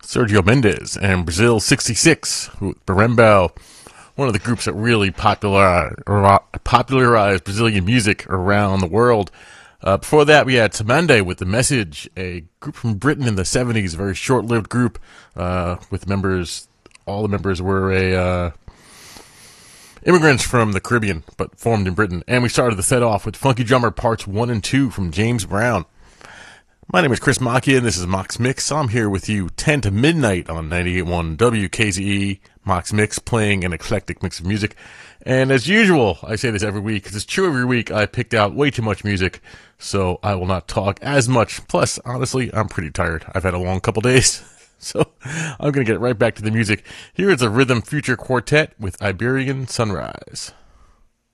Sergio Mendes and Brazil 66 with Barembao, one of the groups that really popularized Brazilian music around the world. Before that, we had Tamande with The Message, a group from Britain in the 70s, a very short-lived group with members. All the members were immigrants from the Caribbean, but formed in Britain. And we started the set off with Funky Drummer Parts 1 and 2 from James Brown. My name is Chris Macchia, and this is Mox Mix. I'm here with you 10 to midnight on 98.1 WKZE, Mox Mix, playing an eclectic mix of music. And as usual, I say this every week, because it's true every week, I picked out way too much music, so I will not talk as much. Plus, honestly, I'm pretty tired. I've had a long couple days, so I'm going to get right back to the music. Here is a Rhythm Future Quartet with Iberian Sunrise.